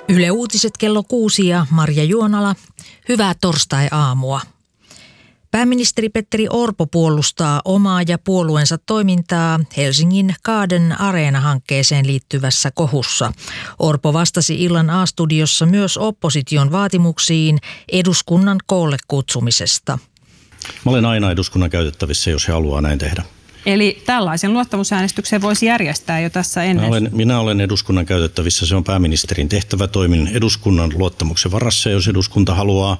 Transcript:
Yle Uutiset kello 6 ja Marja Juonala. Hyvää torstai-aamua. Pääministeri Petteri Orpo puolustaa omaa ja puolueensa toimintaa Helsingin Garden Arena-hankkeeseen liittyvässä kohussa. Orpo vastasi illan A-studiossa myös opposition vaatimuksiin eduskunnan koolle kutsumisesta. Mä olen aina eduskunnan käytettävissä, jos he haluaa näin tehdä. Eli tällaisen luottamusäänestyksen voisi järjestää jo tässä ennen? Minä olen eduskunnan käytettävissä. Se on pääministerin tehtävä. Toimin eduskunnan luottamuksen varassa. Jos eduskunta haluaa